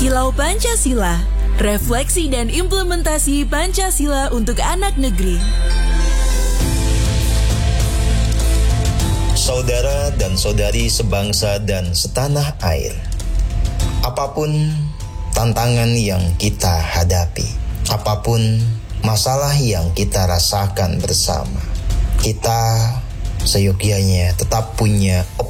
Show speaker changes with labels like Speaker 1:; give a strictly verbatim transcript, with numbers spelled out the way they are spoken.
Speaker 1: Kilau Pancasila, refleksi dan implementasi Pancasila untuk anak negeri.
Speaker 2: Saudara dan saudari sebangsa dan setanah air, apapun tantangan yang kita hadapi, apapun masalah yang kita rasakan bersama, kita seyogyanya tetap punya